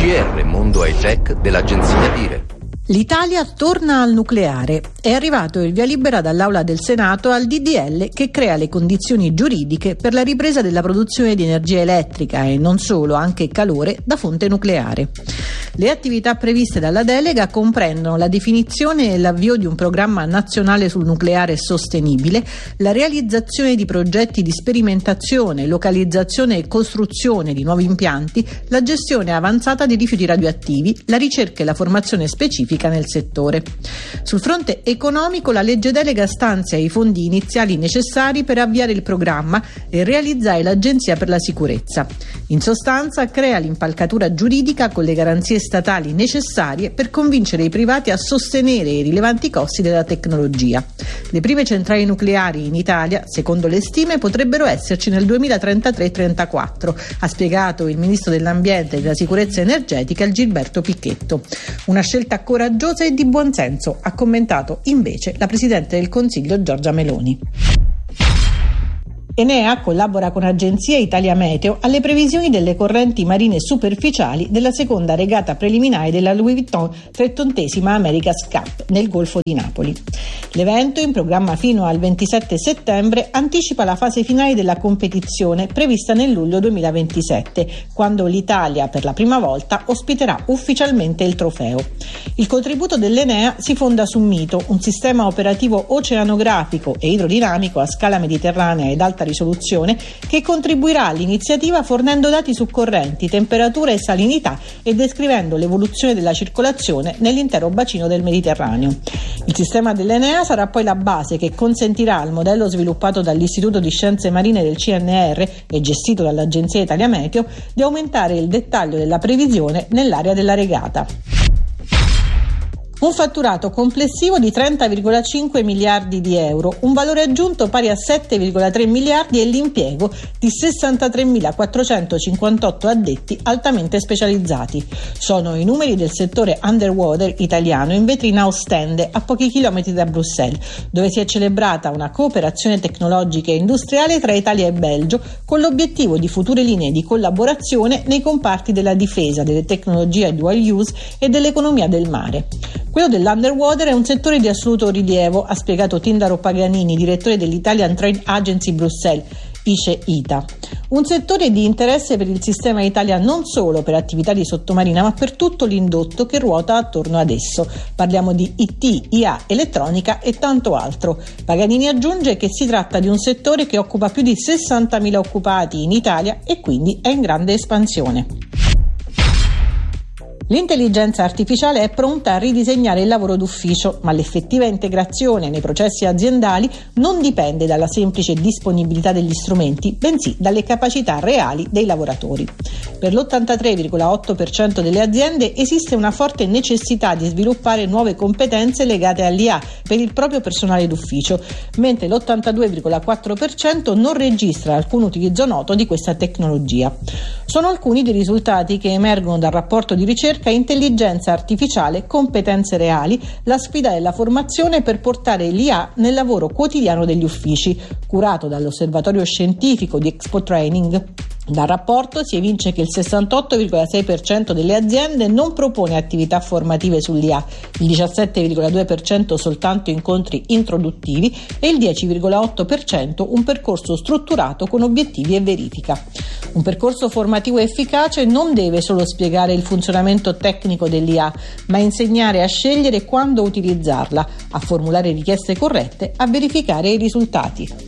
GR Mondo High Tech dell'agenzia Dire. L'Italia torna al nucleare. È arrivato il via libera dall'Aula del Senato al DDL che crea le condizioni giuridiche per la ripresa della produzione di energia elettrica e non solo, anche calore da fonte nucleare. Le attività previste dalla delega comprendono la definizione e l'avvio di un programma nazionale sul nucleare sostenibile, la realizzazione di progetti di sperimentazione, localizzazione e costruzione di nuovi impianti, la gestione avanzata di rifiuti radioattivi, la ricerca e la formazione specifica nel settore. Sul fronte economico, la legge delega stanzia i fondi iniziali necessari per avviare il programma e realizzare l'Agenzia per la sicurezza. In sostanza, crea l'impalcatura giuridica con le garanzie statali necessarie per convincere i privati a sostenere i rilevanti costi della tecnologia. Le prime centrali nucleari in Italia, secondo le stime, potrebbero esserci nel 2033-34, ha spiegato il ministro dell'Ambiente e della Sicurezza Energetica Gilberto Picchetto. Una scelta coraggiosa e di buon senso, ha commentato invece la Presidente del Consiglio Giorgia Meloni. Enea collabora con Agenzia Italia Meteo alle previsioni delle correnti marine superficiali della seconda regata preliminare della Louis Vuitton 30ª America's Cup nel Golfo di Napoli. L'evento, in programma fino al 27 settembre, anticipa la fase finale della competizione prevista nel luglio 2027, quando l'Italia per la prima volta ospiterà ufficialmente il trofeo. Il contributo dell'Enea si fonda su Mito, un sistema operativo oceanografico e idrodinamico a scala mediterranea ed alta risoluzione che contribuirà all'iniziativa fornendo dati su correnti, temperatura e salinità e descrivendo l'evoluzione della circolazione nell'intero bacino del Mediterraneo. Il sistema dell'Enea sarà poi la base che consentirà al modello sviluppato dall'Istituto di Scienze Marine del CNR e gestito dall'Agenzia Italia Meteo di aumentare il dettaglio della previsione nell'area della regata. Un fatturato complessivo di 30,5 miliardi di euro, un valore aggiunto pari a 7,3 miliardi e l'impiego di 63.458 addetti altamente specializzati. Sono i numeri del settore underwater italiano in vetrina a Ostende, a pochi chilometri da Bruxelles, dove si è celebrata una cooperazione tecnologica e industriale tra Italia e Belgio con l'obiettivo di future linee di collaborazione nei comparti della difesa, delle tecnologie a dual use e dell'economia del mare. Quello dell'underwater è un settore di assoluto rilievo, ha spiegato Tindaro Paganini, direttore dell'Italian Trade Agency Bruxelles, ICE-ITA. Un settore di interesse per il sistema Italia non solo per attività di sottomarina, ma per tutto l'indotto che ruota attorno ad esso. Parliamo di IT, IA, elettronica e tanto altro. Paganini aggiunge che si tratta di un settore che occupa più di 60.000 occupati in Italia e quindi è in grande espansione. L'intelligenza artificiale è pronta a ridisegnare il lavoro d'ufficio, ma l'effettiva integrazione nei processi aziendali non dipende dalla semplice disponibilità degli strumenti, bensì dalle capacità reali dei lavoratori. Per l'83,8% delle aziende esiste una forte necessità di sviluppare nuove competenze legate all'IA per il proprio personale d'ufficio, mentre l'82,4% non registra alcun utilizzo noto di questa tecnologia. Sono alcuni dei risultati che emergono dal rapporto di ricerca Intelligenza artificiale, competenze reali, la sfida della formazione per portare l'IA nel lavoro quotidiano degli uffici, curato dall'Osservatorio Scientifico di Expo Training. Dal rapporto si evince che il 68,6% delle aziende non propone attività formative sull'IA, il 17,2% soltanto incontri introduttivi e il 10,8% un percorso strutturato con obiettivi e verifica. Un percorso formativo efficace non deve solo spiegare il funzionamento tecnico dell'IA, ma insegnare a scegliere quando utilizzarla, a formulare richieste corrette, a verificare i risultati.